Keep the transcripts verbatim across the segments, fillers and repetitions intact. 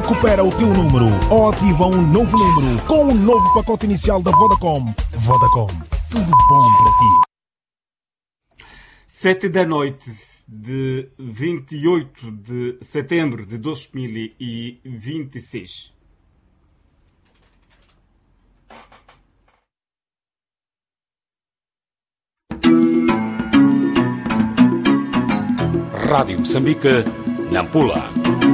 Recupera o teu número ou ativa um novo número com o novo pacote inicial da Vodacom. Vodacom, tudo bom para ti. Sete da noite de vinte e oito de setembro de dois mil e vinte e seis. Rádio Moçambique, Nampula.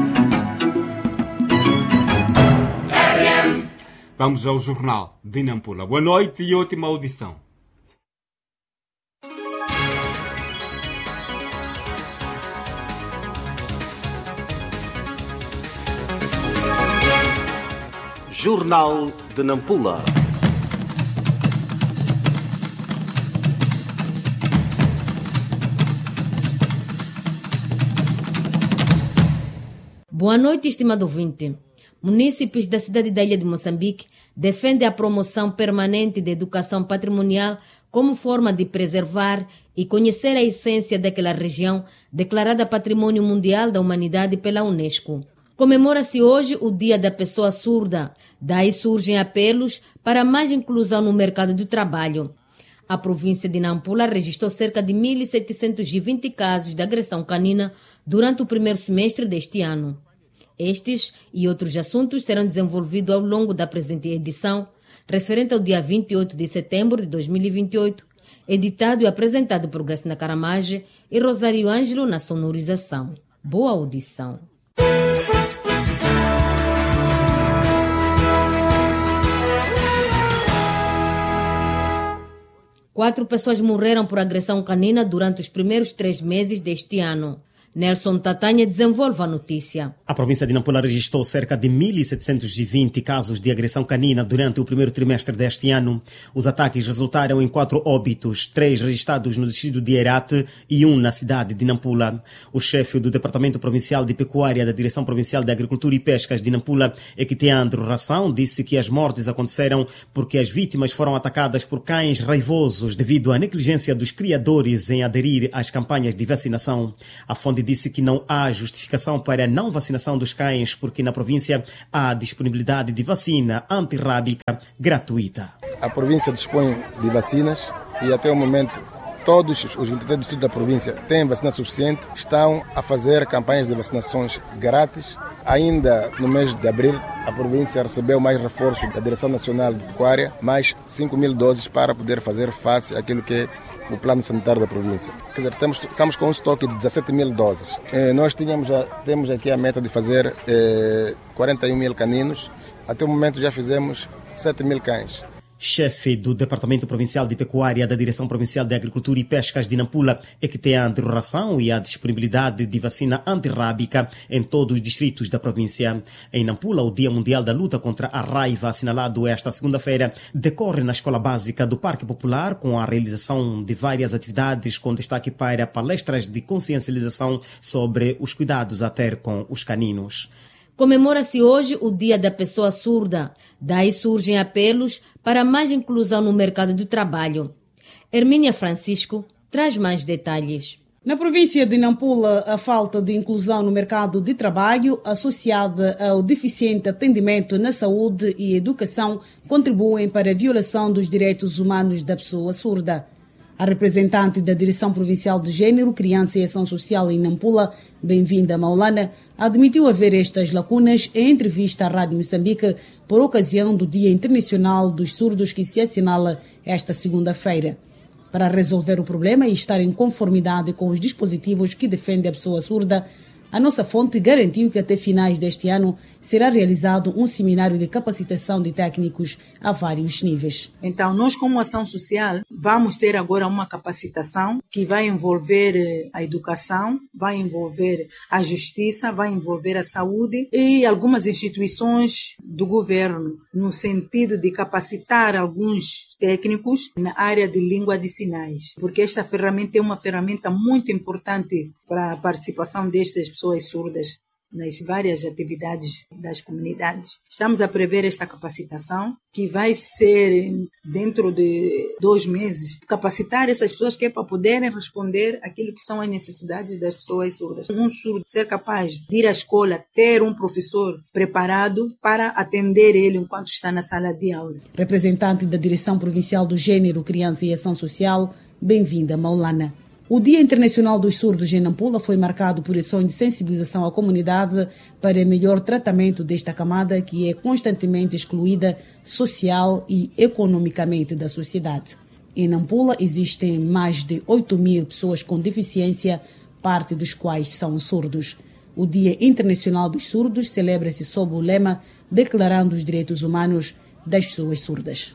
Vamos ao Jornal de Nampula. Boa noite e ótima audição. Jornal de Nampula. Boa noite, estimado ouvinte. Munícipes da cidade da Ilha de Moçambique defendem a promoção permanente da educação patrimonial como forma de preservar e conhecer a essência daquela região declarada Patrimônio Mundial da Humanidade pela Unesco. Comemora-se hoje o Dia da Pessoa Surda. Daí surgem apelos para mais inclusão no mercado do trabalho. A província de Nampula registrou cerca de mil setecentos e vinte casos de agressão canina durante o primeiro semestre deste ano. Estes e outros assuntos serão desenvolvidos ao longo da presente edição, referente ao dia vinte e oito de setembro de dois mil e vinte e oito, editado e apresentado por Gracinha Caramage e Rosário Ângelo na sonorização. Boa audição. Quatro pessoas morreram por agressão canina durante os primeiros três meses deste ano. Nelson Tatanha desenvolve a notícia. A província de Nampula registrou cerca de mil setecentos e vinte casos de agressão canina durante o primeiro trimestre deste ano. Os ataques resultaram em quatro óbitos, três registrados no distrito de Herate e um na cidade de Nampula. O chefe do Departamento Provincial de Pecuária da Direção Provincial de Agricultura e Pescas de Nampula, Equiteandro Ração, disse que as mortes aconteceram porque as vítimas foram atacadas por cães raivosos devido à negligência dos criadores em aderir às campanhas de vacinação. A fonte disse que não há justificação para a não vacinação dos cães porque na província há disponibilidade de vacina antirrábica gratuita. A província dispõe de vacinas e até o momento todos os vinte e três distritos da província têm vacina suficiente, estão a fazer campanhas de vacinações grátis. Ainda no mês de abril, a província recebeu mais reforço da Direção Nacional de Pecuária, mais cinco mil doses para poder fazer face àquilo que é o plano sanitário da província. Quer dizer, temos, estamos com um estoque de dezassete mil doses. Eh, nós tínhamos, já, temos aqui a meta de fazer eh, quarenta e um mil caninos. Até o momento já fizemos sete mil cães. Chefe do Departamento Provincial de Pecuária da Direção Provincial de Agricultura e Pescas de Nampula, Equiteandro Ração, e a disponibilidade de vacina antirrábica em todos os distritos da província. Em Nampula, o Dia Mundial da Luta contra a Raiva, assinalado esta segunda-feira, decorre na Escola Básica do Parque Popular com a realização de várias atividades com destaque para palestras de consciencialização sobre os cuidados a ter com os caninos. Comemora-se hoje o Dia da Pessoa Surda. Daí surgem apelos para mais inclusão no mercado do trabalho. Hermínia Francisco traz mais detalhes. Na província de Nampula, a falta de inclusão no mercado de trabalho, associada ao deficiente atendimento na saúde e educação, contribuem para a violação dos direitos humanos da pessoa surda. A representante da Direção Provincial de Gênero, Criança e Ação Social em Nampula, Bem-vinda Maulana, admitiu haver estas lacunas em entrevista à Rádio Moçambique por ocasião do Dia Internacional dos Surdos que se assinala esta segunda-feira. Para resolver o problema e estar em conformidade com os dispositivos que defendem a pessoa surda, a nossa fonte garantiu que até finais deste ano será realizado um seminário de capacitação de técnicos a vários níveis. Então, nós como ação social vamos ter agora uma capacitação que vai envolver a educação, vai envolver a justiça, vai envolver a saúde e algumas instituições do governo, no sentido de capacitar alguns técnicos na área de língua de sinais, porque esta ferramenta é uma ferramenta muito importante para a participação destas pessoas surdas. nas várias atividades das comunidades. Estamos a prever esta capacitação, que vai ser dentro de dois meses, capacitar essas pessoas que é para poderem responder aquilo que são as necessidades das pessoas surdas. Um surdo ser capaz de ir à escola, ter um professor preparado para atender ele enquanto está na sala de aula. Representante da Direção Provincial do Gênero, Criança e Ação Social, bem-vinda, Maulana. O Dia Internacional dos Surdos em Nampula foi marcado por ações de sensibilização à comunidade para melhor tratamento desta camada que é constantemente excluída social e economicamente da sociedade. Em Nampula existem mais de oito mil pessoas com deficiência, parte dos quais são surdos. O Dia Internacional dos Surdos celebra-se sob o lema Declarando os Direitos Humanos das Pessoas Surdas.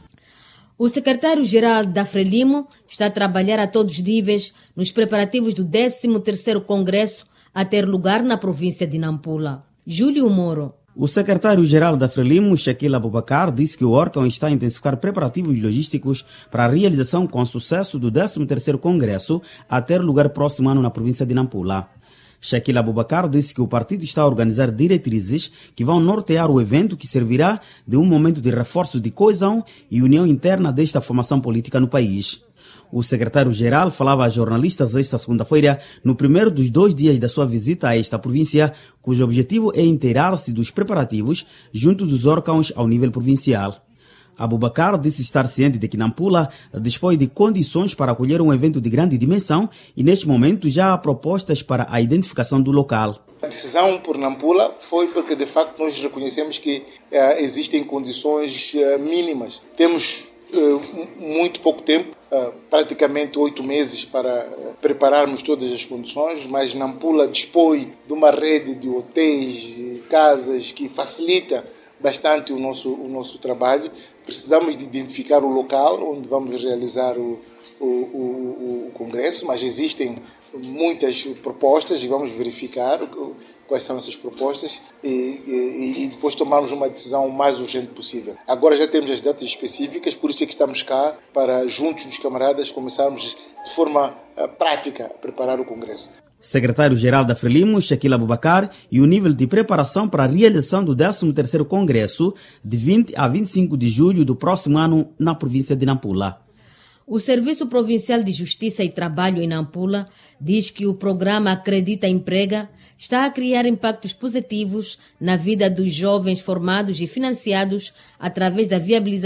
O secretário-geral da Frelimo está a trabalhar a todos os níveis nos preparativos do décimo terceiro Congresso a ter lugar na província de Nampula. Júlio Moro. O secretário-geral da Frelimo, Shaquille Abubakar, disse que o órgão está a intensificar preparativos logísticos para a realização com sucesso do décimo terceiro Congresso a ter lugar próximo ano na província de Nampula. Shaquille Abubakar disse que o partido está a organizar diretrizes que vão nortear o evento, que servirá de um momento de reforço de coesão e união interna desta formação política no país. O secretário-geral falava a jornalistas esta segunda-feira, no primeiro dos dois dias da sua visita a esta província, cujo objetivo é inteirar-se dos preparativos junto dos órgãos ao nível provincial. Abubakar disse estar ciente de que Nampula dispõe de condições para acolher um evento de grande dimensão e, neste momento, já há propostas para a identificação do local. A decisão por Nampula foi porque, de facto, nós reconhecemos que uh, existem condições uh, mínimas. Temos uh, muito pouco tempo, uh, praticamente oito meses, para uh, prepararmos todas as condições, mas Nampula dispõe de uma rede de hotéis, casas que facilita bastante o nosso, o nosso trabalho. Precisamos de identificar o local onde vamos realizar o, o, o, o congresso, mas existem muitas propostas e vamos verificar quais são essas propostas e, e, e depois tomarmos uma decisão o mais urgente possível. Agora já temos as datas específicas, por isso é que estamos cá para, juntos dos camaradas, começarmos de forma uh, prática a preparar o congresso. Secretário-geral da Frelimo, Shaquille Abubakar, e o nível de preparação para a realização do décimo terceiro Congresso de vinte a vinte e cinco de julho do próximo ano na província de Nampula. O Serviço Provincial de Justiça e Trabalho em Nampula diz que o programa Acredita Emprega está a criar impactos positivos na vida dos jovens formados e financiados através da viabilização